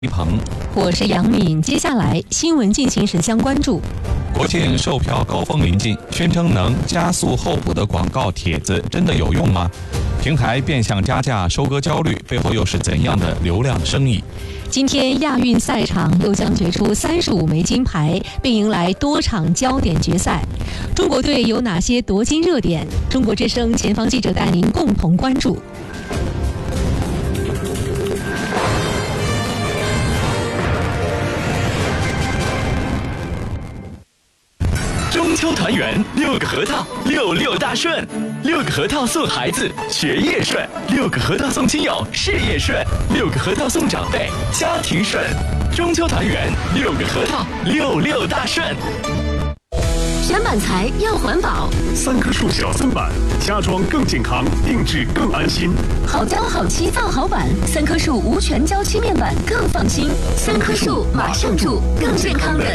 一鹏， 我是杨敏。接下来新闻进行时相关注。 国庆售票高峰临近，宣称能加速候补的广告帖子真的有用吗？平台变相加价收割焦虑，背后又是怎样的流量生意？ 今天亚运赛场又将决出35枚金牌，并迎来多场焦点决赛。中国队有哪些夺金热点？中国之声前方记者带您共同关注。 中秋团圆，6个核桃，66大顺，6个核桃送孩子学业顺，6个核桃送亲友事业顺，6个核桃送长辈家庭顺。中秋团圆，6个核桃，66大顺。 选板材要环保 ，3棵树小3板，家装更健康，定制更安心。 好胶好漆造好板，3棵树无全胶漆面板更放心。3棵树马上住更健康的